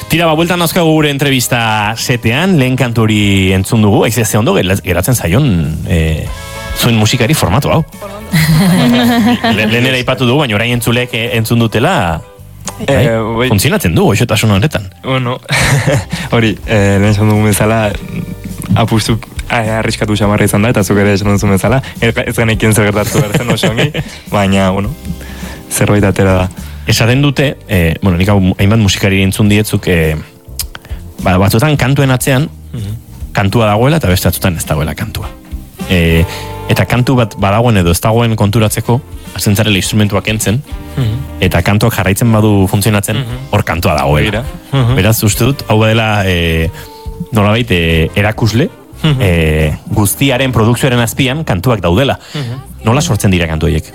Tira, bueltan nauzkagu gure entrevista setean, lehen kantu hori entzun dugu, ez ez ondo geratzen zaion zuen musikari formatu hau. Lehen ere ipatu dugu, baina orain entzulek entzun dutela, funtzionatzen du, oixotasun horretan. Bueno, hori, lehen esan dugu bezala, apustu arriskatu xamarra izan da, eta zuk ere esan duzu bezala, ez genekien zer gertatu bertzen oso ongi, baina, bueno, zerbait atera da. Esaten dute, nik hainbat musikari entzun dietzuk, batzutan kantuen atzean, kantua dagoela, eta beste batzutan ez dagoela kantua. Eta kantu bat badagoen edo ez dagoen konturatzeko, hasten zarela instrumentuak entzen, eta kantuak jarraitzen badu funtzionatzen, hor kantua dagoela. Beraz, uste dut, hau badela nolabait erakusle, guztiaren produkzioaren azpian kantuak daudela. Nola sortzen dira kantu horiek?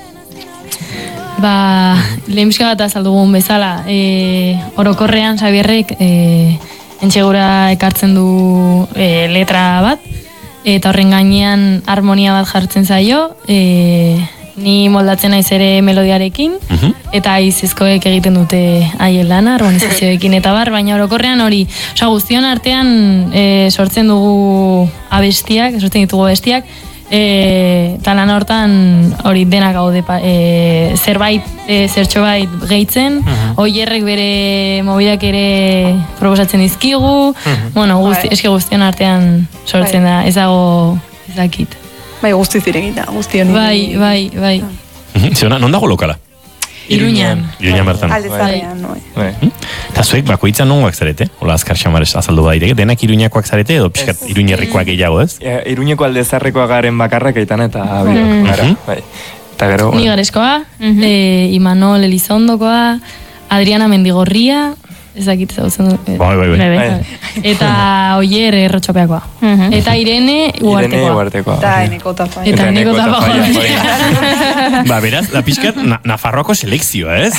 Lehenbizka bat azaldugun bezala, orokorrean Xabierrek entxegura ekartzen du letra bat, eta horren gainean harmonia bat jartzen zaio, ni moldatzen naiz ere melodiarekin, eta izizkoek egiten dute haien lana, harmonizazioekin eta bar, baina orokorrean hori, guztion artean sortzen dugu abestiak, sortzen ditugu abestiak, eta lan hortan hori denak gaude zerbait, zertxo bait gehitzen, oierrek bere mobidak ere proposatzen dizkigu, eski guztion artean sortzen da, ez dago ezakit. Bai, guzti ziregita, guzti honi. Bai. Zena, non dago lokala? Iruñan. Iruñan bertan. Aldezarean, bai. Eta zuek bakoitzan nongoak zarete? Hola, azkar xamarez azaldu badireke. Denak Iruñakoak zarete edo pixkat Iruñerrikoak gehiago, ez? Iruñeko aldezarrekoa garen bakarrak eitan eta biok, gara. Eta gero... Ni Gareskoa, Imanol Elizondokoa, Adriana Mendigorria, ezakit zautzen du. Bai. Eta Oier Errotxopeakoa. Eta Irene Uartekoa. Eta Eneko Tafaia. Eta Eneko Tafaia. Beraz, da pixkat Nafarroako selekzioa, ez?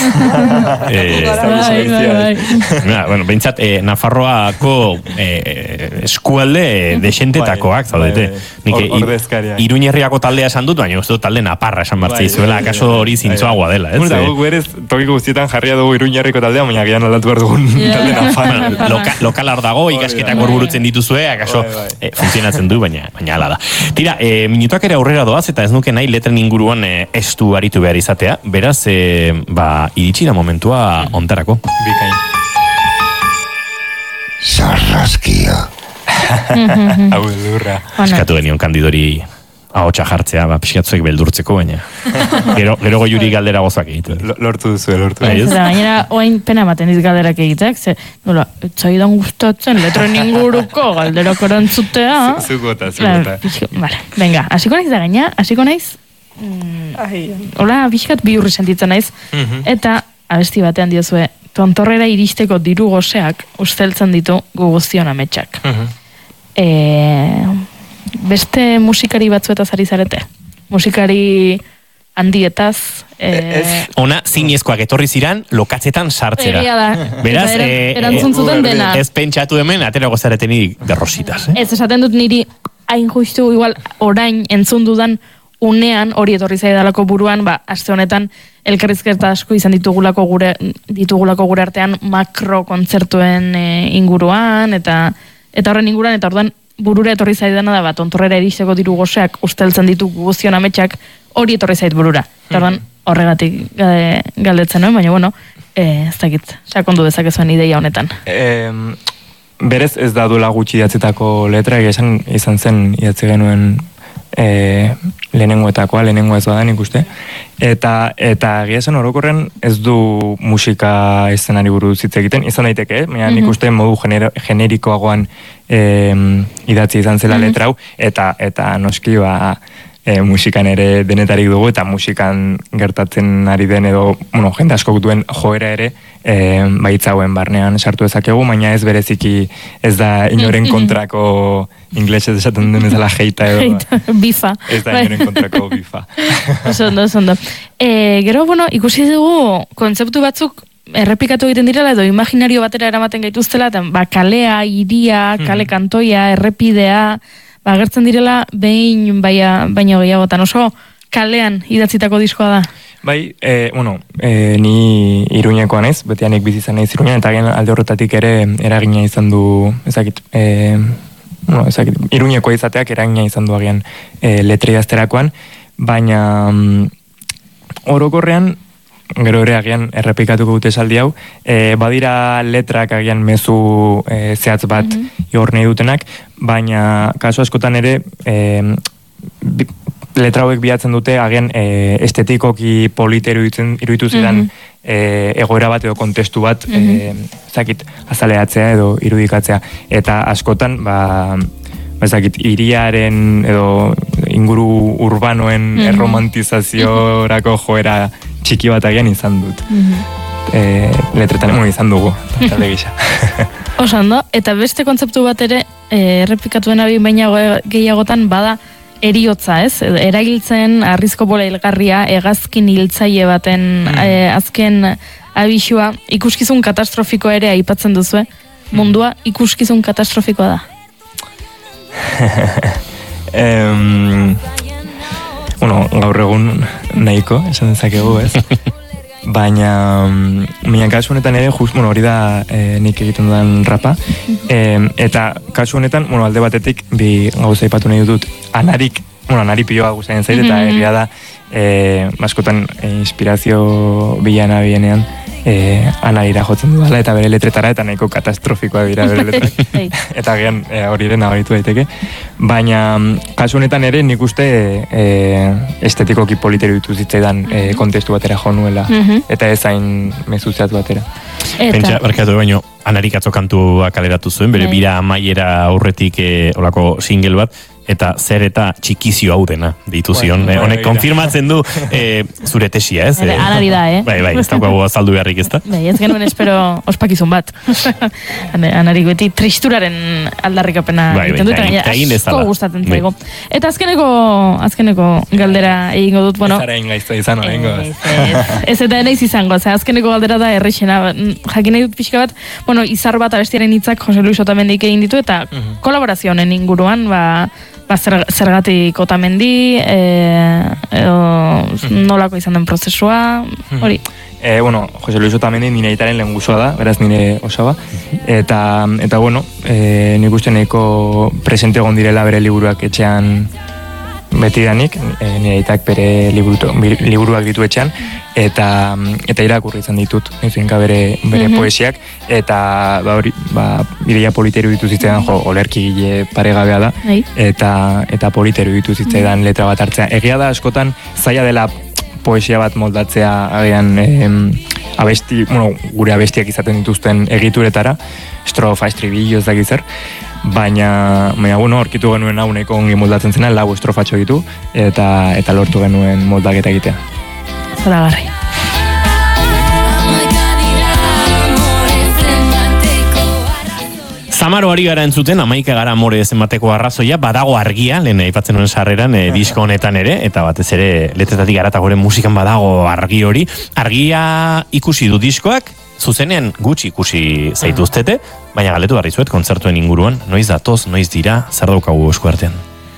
Bai. Behintzat, Nafarroako eskualde desentetakoak, zaudete. Iruñerriako taldea esan dut, baina uste talde Naparra esan bartzei zuela, akaso hori zintzoagoa dela, ez? Berez, tokiko guztietan jarria dugu Iruñerriko taldea, baina gian aldatu behar dugun talde Nafarra. Lokalar dago, ikasketak horburutzen dituzue, akaso funtzionatzen du, baina hala da. Tira, minutuak ere aurrera doaz, eta ez nuke nahi letren inguruan estu aritu behar izatea, beraz, iritsi da momentua ontarako. Bikain. Sarraskia. Hau beldurra. Eskatu genion kandidori ahotsa jartzea, pixkatzuek beldurtzeko, baina gero goiuri galdera gozak egiten. Lortu duzu. Gainera, oain pena ematen dit galderak egitek, txaidan gustatzen, letren inguruko galderak erantzutea. Zukota. Venga, hasiko naiz da gaina, hasiko naiz, hola, pixkat bihurri sentitzen naiz, eta abesti batean diozue, tontorrera iristeko diru goseak usteltzen ditu gu guztion ametsak. Beste musikari batzuetaz ari zarete? Musikari handietaz? Ona, zinezkoak etorri ziran, lokatzetan sartzera. Egia da. Beraz, erantzun zuten dena. Ez pentsatu hemen, aterago zareteni derrositas. Ez, esaten dut niri, hain justu, igual, orain entzun dudan unean, hori etorri zaidalako buruan, aste honetan, elkarrizketa asko izan ditugulako gure artean makro kontzertuen inguruan, eta horren inguruan, eta orduan, burura etorri zaidana da bat, ontorrera iristeko diru goseak usteltzen ditu guztion ametsak, hori etorri zait burura. Eta orduan, horregatik galdetzen nuen, baina bueno, ez dakit, sakondu dezakezuen ideia honetan. Berez ez da duela gutxi idatzetako letra, izan zen idatzi genuen lehenengoa ez badan ikuste. Eta egia esan orokorren ez du musika eszenari buruz hitz egiten, izan daiteke, baina nik uste modu generikoagoan idatzi izan zela letra hau, eta noski musikan ere denetarik dugu, eta musikan gertatzen ari den edo, jende asko duen joera ere, baitzauen barnean sartu ezakegu, baina ez bereziki ez da inoren kontrako inglesez esaten den ezala heita edo. Bifa. Ez da inoren kontrako bifa. Oso. Gero, ikusi dugu kontzeptu batzuk errepikatu egiten direla edo imaginario batera eramaten gaituztela, kalea, iria, kale kantoia, errepidea, agertzen direla behin baino gehiagotan. Oso kalean idatzitako diskoa da. Bai, ni Iruñekoa naiz, betianik bizi izan naiz Iruñan, eta alde horretatik ere eragina izan du, Iruñekoa izateak eragina izan du agian letra idazterakoan, baina orokorrean, gero ere agian errepikatuko dute esaldi hau, badira letrak agian mezu zehatz bat igor nahi dutenak, baina kasu askotan ere letra hauek bilatzen dute agian estetikoki politeru iruditu zidan egoera bat edo kontestu bat azaleatzea edo irudikatzea. Eta askotan, hiriaren edo inguru urbanoen erromantizaziorako joera txiki bat agian izan dut. Letretan izan dugu, talde gisa. Osando, eta beste kontzeptu bat ere, errepikatuen abin baina gehiagotan bada eriotza, ez? Eragiltzen arrizko bola hilgarria, hegazkin hiltzaile baten azken abisua, ikuskizun katastrofikoa ere aipatzen duzue. Mundua ikuskizun katastrofikoa da. Gaur egun nahiko, esan dezakegu, ez? Baina kasu honetan ere, hori da nik egiten dudan rapa, eta kasu honetan, alde batetik, bi gauza aipatu nahi dut, anari pioa gustatzen zait, eta egia da, askotan inspirazio bilana bienean, anarira jotzen dudala, eta bere letretara, eta nahiko katastrofikoa dira bere letretara. Eta agian hori ere nabaritu daiteke. Baina, kasu honetan ere, nik uste estetikoki politeru ditu zitzaidan kontestu batera jo nuela, eta ez hain mezuzeatu batera. Pentsa, barkatu baino, anarik atzo kantua kaleratu zuen, bere bira amaiera aurretik olako single bat, eta zer eta txikizio hau dena ditu zion. Honek konfirmatzen du zure tesia, ez? Anari da, Bai, ez daukagu azaldu beharrik, ez da? Bai, ez genuen espero ospakizun bat. Anari beti tristuraren aldarrikapena egiten dut, asko gustatzen zaigu. Eta azkeneko galdera egingo dut, Ez ara ingaiztu izan, orengo. Ez eta naiz izango, azkeneko galdera da errexena. Jakin nahi dut pixka bat, izar bat abestiaren hitzak Jose Luis Otamendik egin ditu, eta kolaborazio honen inguruan, zergatik Otamendi, nolako izan den prozesua, hori. Jose Luis Otamendi nire aitaren lehen guzua da, beraz nire osaba, eta nik uste nahiko presente egon direla bere liburuak etxean betidanik, nire aitak bere liburuak ditu etxean, eta irakurri izan ditut, nizuenka bere poesiak, eta bideia politeru ditu zitzaidan, olerki gile paregabea da, eta politeru ditu zitzaidan letra bat hartzea. Egia da, askotan, zaila dela poesia bat moldatzea agian gure abestiak izaten dituzten egituretara, estrofa, estribillo, ez dakit zer, baina horkitu genuen hau nahiko ongi moldatzen zena, lau estrofatxo ditu, eta lortu genuen moldaketa egitea. Zoragarri. Zamaro ari gara entzuten, 11 gara amore zenbateko arrazoia, badago argia, lehen aipatzen nuen sarreran, disko honetan ere, eta batez ere letretatik gara eta gore musikan badago argi hori. Argia ikusi du diskoak, zuzenean gutxi ikusi zaituztete, baina galetu barri zuet kontzertuen inguruan, noiz datoz, noiz dira, zer daukagu esku artean?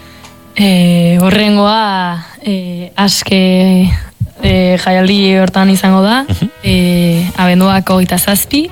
Horrengoa, aske jaialdi hortan izango da, abenduak 27,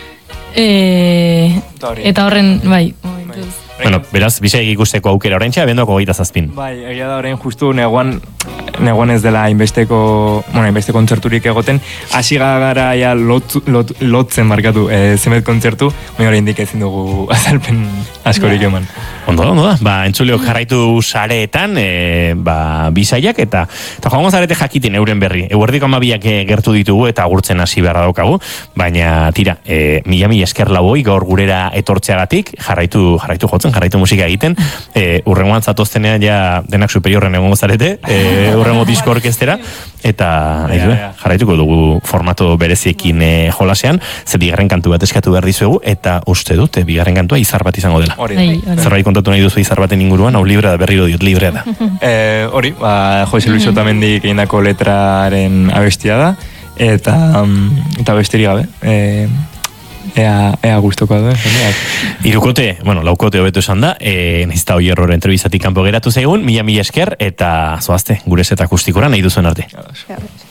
eta horren, bai. Bueno, beraz, bisaik ikusteko aukera oraintxe, abenduak 27. Bai, egia da orain justu neguan ez dela hainbeste kontzerturik egoten, hasi gara ja lotzen markatu zenbait kontzertu, oraindik ezin dugu azalpen askorik eman. Ondo da, entzuleok jarraitu sareetan, bisaiak, eta joango zarete jakiten euren berri. Eguerdiko 12ak gertu ditugu eta agurtzen hasi beharra daukagu, baina tira, mila esker laboi gaur gurera etortzeagatik, jarraitu jotzen, jarraitu musika egiten, urrengoan zatoztenean ja denak superiorren egongo zarete, urrengo disko orkestera, eta jarraituko dugu formato bereziekin jolasean, ze bigarren kantu bat eskatu behar dizuegu, eta uste dut, bigarren kantua izar bat izango dela. Zerbait kontatu nahi duzu izar baten inguruan, hau librea da, berriro diot, librea da. Hori, Jose Luis Otamendik egindako letraren abestia da, eta besterik gabe, ea guztoko da, laukote hobetu esan da, nahizta hoi error entrebizatik kanpo geratu zaigun, mila esker, eta zoazte, gure zeta akustikoran nahi duzuen arte.